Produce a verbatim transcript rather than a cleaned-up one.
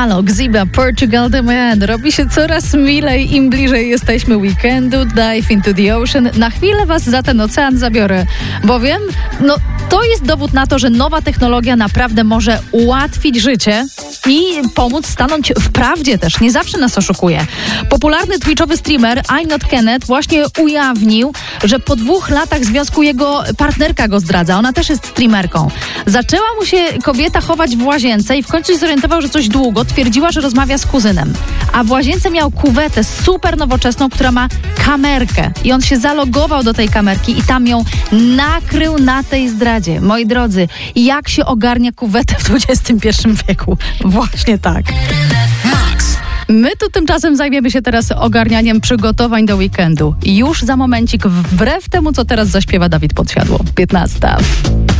Halo, Xiba, Portugal The Man. Robi się coraz milej, im bliżej jesteśmy weekendu. Dive into the ocean. Na chwilę was za ten ocean zabiorę, bowiem no, to jest dowód na to, że nowa technologia naprawdę może ułatwić życie i pomóc stanąć w prawdzie też. Nie zawsze nas oszukuje. Popularny twitchowy streamer I'm Not Kenneth właśnie ujawnił, że po dwóch latach związku jego partnerka go zdradza. Ona też jest streamerką. Zaczęła mu się kobieta chować w łazience i w końcu się zorientował, że coś długo. Twierdziła, że rozmawia z kuzynem. A w łazience miał kuwetę super nowoczesną, która ma kamerkę. I on się zalogował do tej kamerki i tam ją nakrył na tej zdradzie. Moi drodzy, jak się ogarnia kuwetę w dwudziestym pierwszym wieku? Właśnie tak. Max. My tu tymczasem zajmiemy się teraz ogarnianiem przygotowań do weekendu. Już za momencik, wbrew temu, co teraz zaśpiewa Dawid Podsiadło. piętnasta.